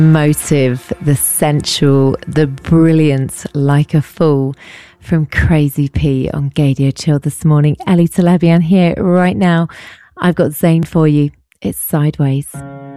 Motive, the sensual, the brilliance, like a fool from Crazy P on Gaydio Chill this morning. Ellie Talabian here right now. I've got Zayn for you. It's Sideways.